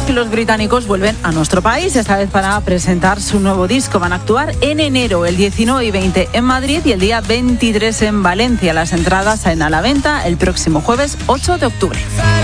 contamos que los británicos vuelven a nuestro país, esta vez para presentar su nuevo disco. Van a actuar en enero, el 19 y 20 en Madrid y el día 23 en Valencia. Las entradas salen a la venta el próximo jueves 8 de octubre.